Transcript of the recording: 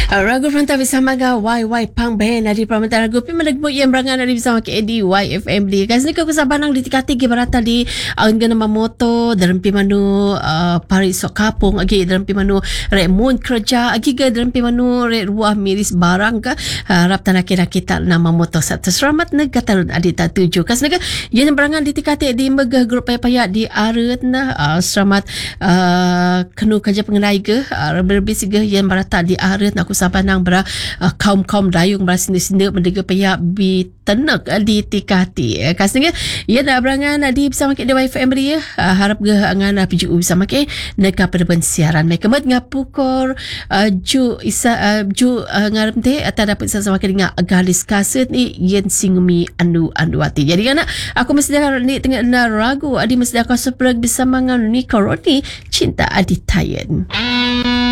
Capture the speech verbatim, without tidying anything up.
Ragu Franta bersama dengan Y Y Pang Band di Permantan Ragu Pi Melegbut yang berangan dari bersama ke di Y F M D. Kasi ko kasabanang di tikati gi barata di ang gana moto dalam pi manu uh, pari sok kapung agi dalam pi manu re mun kerja agi ga dalam pi manu re ruah miris barang ka harap tanah kira kita nama moto satu selamat negatalun adita tujuh. Kasi naga yang berangan di tikati di megah grup paya-paya di aret na uh, selamat uh, kenu kerja pengenai ke uh, berbisi ge yang barata di aret aku sabanang bera uh, kaum-kaum dayung bera sini-sini mendega paya bi tenek uh, di tikati uh, kasnya ia dah berangan uh, di bersama ke di Y F M dia uh, harap ge angan uh, piju bersama ke neka perben siaran mereka mat ngapukor uh, ju isa uh, ju uh, ngarep te atau dapat sama ke dengan galis kaset ni yen singmi andu anduati jadi kan aku mesti dah ni tengah na ragu adi mesti aku sepreg bersama dengan ni koroni cinta adi tayen.